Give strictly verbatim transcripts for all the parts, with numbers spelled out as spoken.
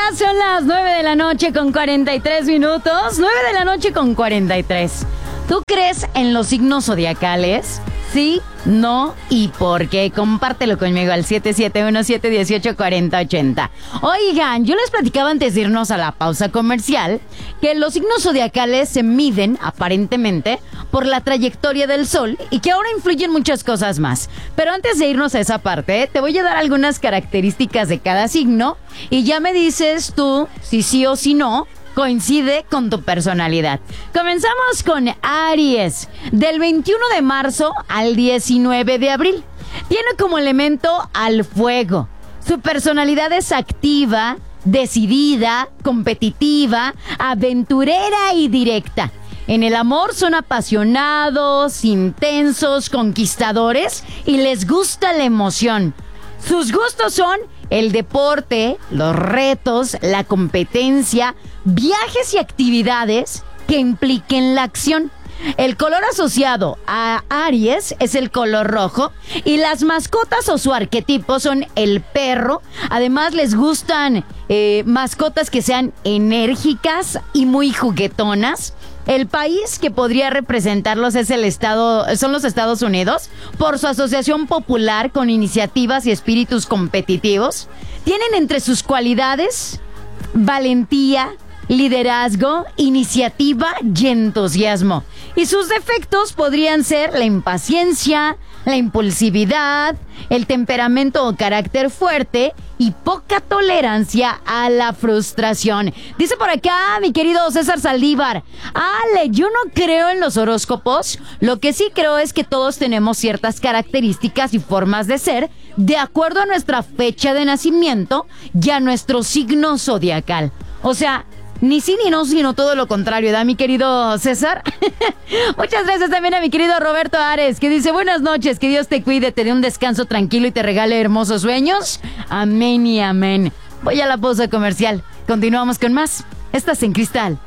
Son las nueve de la noche con cuarenta y tres minutos. nueve de la noche con cuarenta y tres. ¿Tú crees en los signos zodiacales? ¿Sí? ¿No? ¿Y por qué? Compártelo conmigo al siete siete uno siete uno ocho cuatro cero ocho cero. Oigan, yo les platicaba antes de irnos a la pausa comercial que los signos zodiacales se miden, aparentemente, por la trayectoria del sol y que ahora influyen muchas cosas más. Pero antes de irnos a esa parte, te voy a dar algunas características de cada signo y ya me dices tú si sí o si no coincide con tu personalidad. Comenzamos con Aries, del veintiuno de marzo al diecinueve de abril. Tiene como elemento al fuego. Su personalidad es activa, decidida, competitiva, aventurera y directa. En el amor son apasionados, intensos, conquistadores y les gusta la emoción. Sus gustos son el deporte, los retos, la competencia, viajes y actividades que impliquen la acción. El color asociado a Aries es el color rojo y las mascotas o su arquetipo son el perro. Además les gustan eh, mascotas que sean enérgicas y muy juguetonas. El país que podría representarlos es el estado, son los Estados Unidos, por su asociación popular con iniciativas y espíritus competitivos. Tienen entre sus cualidades valentía, liderazgo, iniciativa y entusiasmo. Y sus defectos podrían ser la impaciencia, la impulsividad, el temperamento o carácter fuerte y poca tolerancia a la frustración. Dice por acá mi querido César Saldívar: Ale, yo no creo en los horóscopos. Lo que sí creo es que todos tenemos ciertas características y formas de ser de acuerdo a nuestra fecha de nacimiento y a nuestro signo zodiacal. O sea, ni sí ni no, sino todo lo contrario, ¿da, mi querido César? Muchas gracias también a mi querido Roberto Ares, que dice: buenas noches, que Dios te cuide, te dé un descanso tranquilo y te regale hermosos sueños. Amén y amén. Voy a la pausa comercial. Continuamos con más. Estás en Cristal.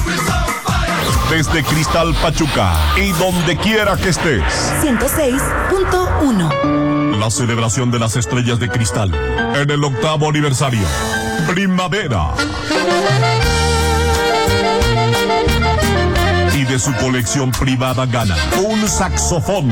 Desde Cristal Pachuca y donde quiera que estés. ciento seis punto uno. La celebración de las estrellas de cristal en el octavo aniversario. Primavera. Y de su colección privada gana un saxofón.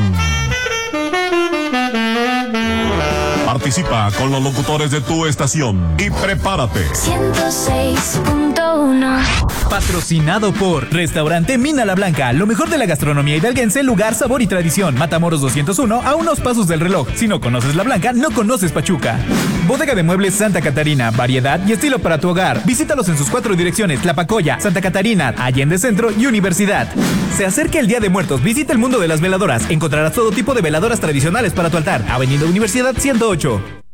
Participa con los locutores de tu estación y prepárate. ciento seis punto uno. Patrocinado por Restaurante Mina La Blanca, lo mejor de la gastronomía hidalguense, lugar, sabor y tradición. Matamoros doscientos uno, a unos pasos del reloj. Si no conoces La Blanca, no conoces Pachuca. Bodega de Muebles Santa Catarina, variedad y estilo para tu hogar. Visítalos en sus cuatro direcciones: Tlapacoya, Santa Catarina, Allende Centro y Universidad. Se acerca el Día de Muertos, visita el mundo de las veladoras. Encontrarás todo tipo de veladoras tradicionales para tu altar. Avenida Universidad ciento ocho.